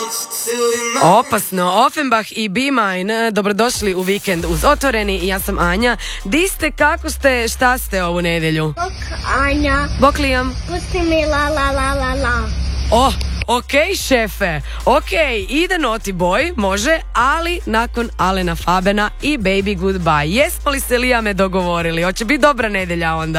Opasno, Offenbach i Be Mine, dobrodošli u vikend uz Otvoreni, ja sam Anja. Di ste, kako ste, šta ste ovu nedjelju? Bok Anja. Bok Liam. Pusti mi la la la la la. Oh, okej, šefe, okej, ide Naughty Boy, može, ali nakon Alena Fabena i Baby Goodbye. Jesmo li se, Liame, dogovorili? Hoće biti dobra nedjelja onda.